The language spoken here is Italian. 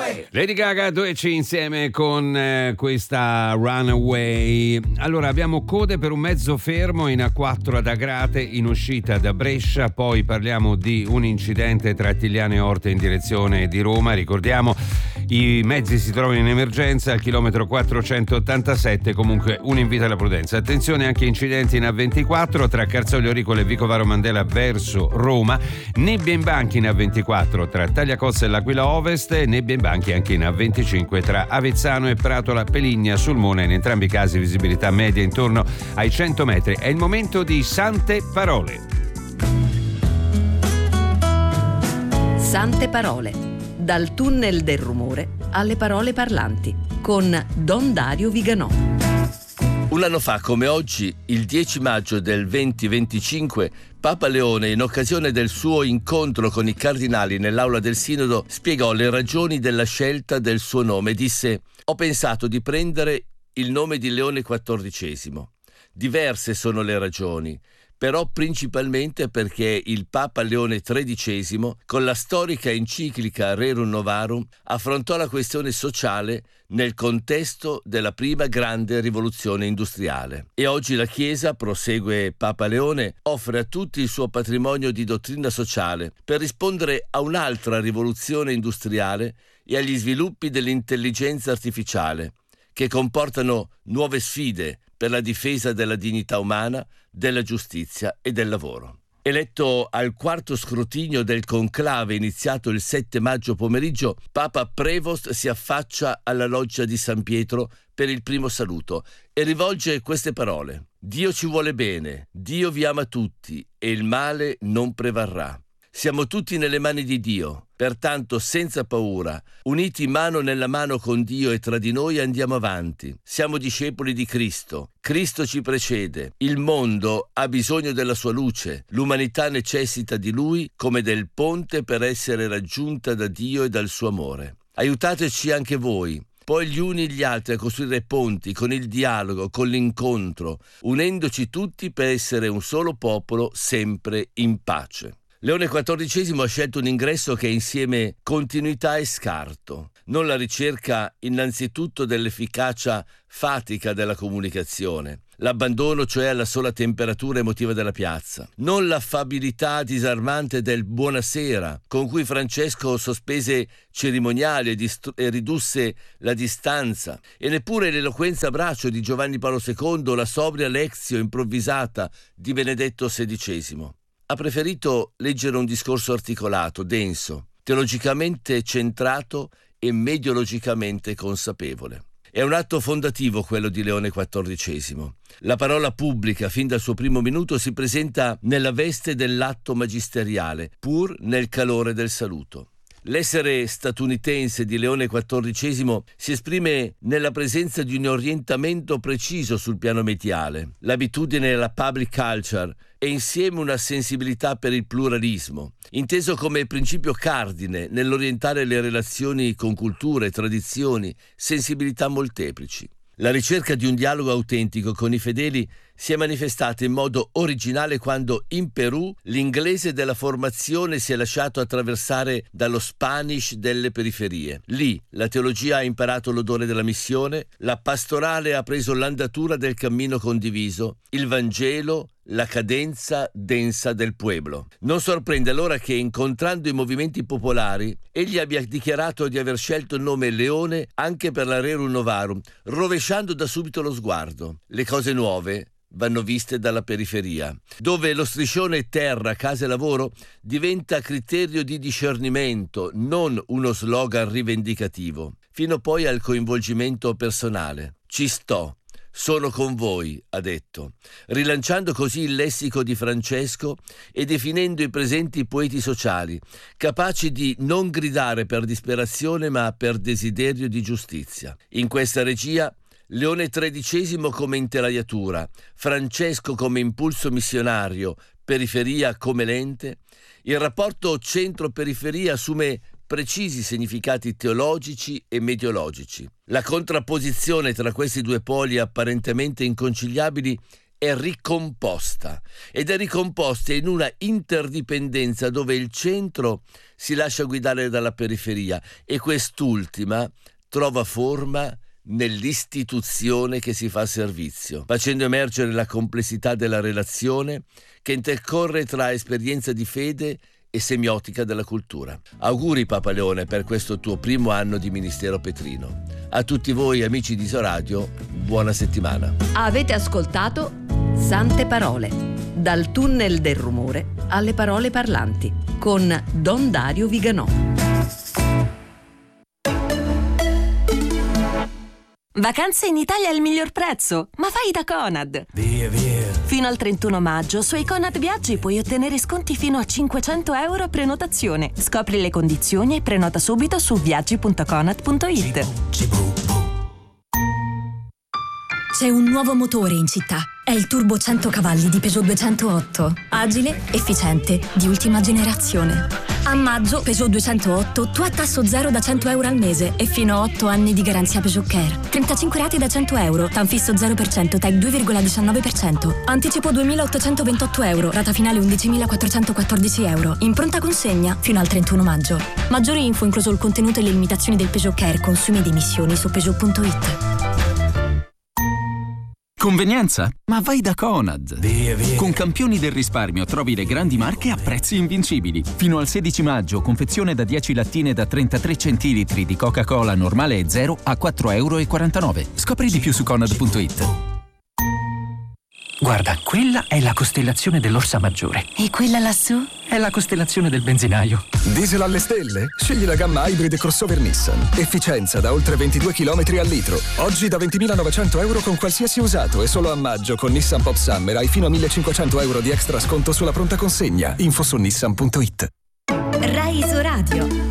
Lady Gaga, 2C insieme con questa Runaway. Allora, abbiamo code per un mezzo fermo in A4 ad Agrate in uscita da Brescia, poi parliamo di un incidente tra Tigliano e Orte in direzione di Roma. Ricordiamo, i mezzi si trovano in emergenza al chilometro 487, comunque un invito alla prudenza. Attenzione anche incidenti in A24 tra Carzoglio Ricole e Vicovaro Mandela verso Roma, nebbia in banchi in A24 tra Tagliacozza e l'Aquila Ovest, nebbia in banchi anche in A25 tra Avezzano e Pratola Peligna Sulmona, in entrambi i casi visibilità media intorno ai 100 metri. È il momento di Sante Parole. Sante Parole, dal tunnel del rumore alle parole parlanti, con Don Dario Viganò. Un anno fa, come oggi, il 10 maggio del 2025, Papa Leone, in occasione del suo incontro con i cardinali nell'aula del Sinodo, spiegò le ragioni della scelta del suo nome. Disse: «Ho pensato di prendere il nome di Leone XIV. Diverse sono le ragioni, però principalmente perché il Papa Leone XIII, con la storica enciclica Rerum Novarum, affrontò la questione sociale nel contesto della prima grande rivoluzione industriale. E oggi la Chiesa, prosegue Papa Leone, offre a tutti il suo patrimonio di dottrina sociale per rispondere a un'altra rivoluzione industriale e agli sviluppi dell'intelligenza artificiale, che comportano nuove sfide per la difesa della dignità umana, della giustizia e del lavoro». Eletto al quarto scrutinio del conclave iniziato il 7 maggio pomeriggio, Papa Prevost si affaccia alla loggia di San Pietro per il primo saluto e rivolge queste parole: «Dio ci vuole bene, Dio vi ama tutti e il male non prevarrà. Siamo tutti nelle mani di Dio, pertanto senza paura, uniti mano nella mano con Dio e tra di noi andiamo avanti. Siamo discepoli di Cristo. Cristo ci precede. Il mondo ha bisogno della sua luce. L'umanità necessita di Lui come del ponte per essere raggiunta da Dio e dal suo amore. Aiutateci anche voi, poi gli uni gli altri, a costruire ponti con il dialogo, con l'incontro, unendoci tutti per essere un solo popolo sempre in pace». Leone XIV ha scelto un ingresso che è insieme continuità e scarto, non la ricerca innanzitutto dell'efficacia fatica della comunicazione, l'abbandono cioè alla sola temperatura emotiva della piazza, non l'affabilità disarmante del buonasera con cui Francesco sospese cerimoniali e ridusse la distanza, e neppure l'eloquenza a braccio di Giovanni Paolo II, la sobria lezio improvvisata di Benedetto XVI. Ha preferito leggere un discorso articolato, denso, teologicamente centrato e mediologicamente consapevole. È un atto fondativo quello di Leone XIV. La parola pubblica, fin dal suo primo minuto, si presenta nella veste dell'atto magisteriale, pur nel calore del saluto. L'essere statunitense di Leone XIV si esprime nella presenza di un orientamento preciso sul piano mediale, l'abitudine alla public culture e insieme una sensibilità per il pluralismo, inteso come principio cardine nell'orientare le relazioni con culture, tradizioni, sensibilità molteplici. La ricerca di un dialogo autentico con i fedeli si è manifestata in modo originale quando in Perù l'inglese della formazione si è lasciato attraversare dallo Spanish delle periferie. Lì la teologia ha imparato l'odore della missione, la pastorale ha preso l'andatura del cammino condiviso, il Vangelo la cadenza densa del pueblo. Non sorprende allora che, incontrando i movimenti popolari, egli abbia dichiarato di aver scelto il nome Leone anche per la Rerum Novarum, rovesciando da subito lo sguardo. Le cose nuove vanno viste dalla periferia, dove lo striscione terra, casa e lavoro diventa criterio di discernimento, non uno slogan rivendicativo, fino poi al coinvolgimento personale. Ci sto. Sono con voi, ha detto, rilanciando così il lessico di Francesco e definendo i presenti poeti sociali, capaci di non gridare per disperazione ma per desiderio di giustizia. In questa regia Leone XIII come intelaiatura, Francesco come impulso missionario, periferia come lente, il rapporto centro-periferia assume precisi significati teologici e mediologici. La contrapposizione tra questi due poli apparentemente inconciliabili è ricomposta ed è ricomposta in una interdipendenza dove il centro si lascia guidare dalla periferia e quest'ultima trova forma nell'istituzione che si fa servizio, facendo emergere la complessità della relazione che intercorre tra esperienza di fede e semiotica della cultura. Auguri Papa Leone per questo tuo primo anno di Ministero Petrino. A tutti voi amici di Isoradio, buona settimana. Avete ascoltato Sante Parole, dal tunnel del rumore alle parole parlanti, con Don Dario Viganò. Vacanze in Italia al miglior prezzo, ma vai da Conad! Via, via! Fino al 31 maggio sui Conad Viaggi puoi ottenere sconti fino a €500 a prenotazione. Scopri le condizioni e prenota subito su viaggi.conad.it. C'è un nuovo motore in città. È il Turbo 100 cavalli di Peugeot 208. Agile, efficiente, di ultima generazione. A maggio, Peugeot 208, tu a tasso zero da €100 al mese e fino a 8 anni di garanzia Peugeot Care. 35 rate da €100, tanfisso 0%, TEC 2,19%. Anticipo €2.828, rata finale €11.414. In pronta consegna fino al 31 maggio. Maggiori info, incluso il contenuto e le limitazioni del Peugeot Care, consumi ed emissioni su Peugeot.it. Convenienza? Ma vai da Conad! Via, via. Con campioni del risparmio trovi le grandi marche a prezzi invincibili. Fino al 16 maggio, confezione da 10 lattine da 33 centilitri di Coca-Cola normale e zero a €4,49. Scopri di più su Conad.it. Guarda, quella è la costellazione dell'Orsa Maggiore. E quella lassù? È la costellazione del benzinaio. Diesel alle stelle? Scegli la gamma Hybrid crossover Nissan. Efficienza da oltre 22 km al litro. Oggi da €20.900 con qualsiasi usato e solo a maggio con Nissan Pop Summer hai fino a €1.500 di extra sconto sulla pronta consegna. Info su nissan.it. Rai Isoradio.